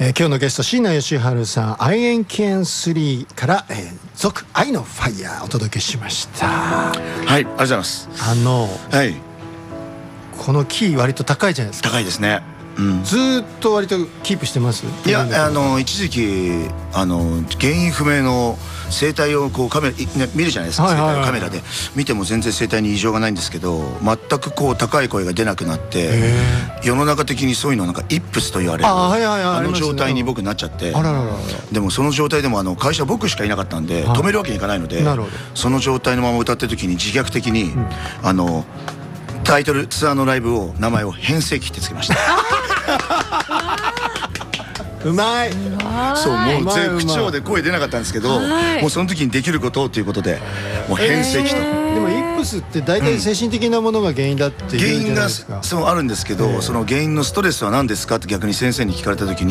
今日のゲスト椎名義治さん、愛煙犬3から、続愛のファイヤーお届けしました。 はい、ありがとうございます。はい、 このキー割と高いじゃないですか。 高いですね。 ずっと割とキープしてます？ いや、一時期原因不明の声帯をこう見るじゃないですか、声帯をカメラで見ても全然声帯に異常がないんですけど、全くこう高い声が出なくなって、世の中的にそういうのなんかイップスと言われる状態に僕なっちゃって、でもその状態でも会社僕しかいなかったんで止めるわけにいかないので、その状態のまま歌ってる時に自虐的にタイトルツアーのライブを名前を変声期ってつけました。 うまい。 そう、もう絶不調で声出なかったんですけど、もうその時にできることということでもう変声期と。 でもイップスって大体精神的なものが原因だっていうじゃないですか。 原因がそうあるんですけど、その原因のストレスは何ですかって逆に先生に聞かれた時に